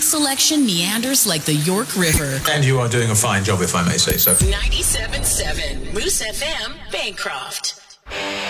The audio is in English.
selection meanders like the York River. And you are doing a fine job, if I may say so. 97.7 Moose FM, Bancroft.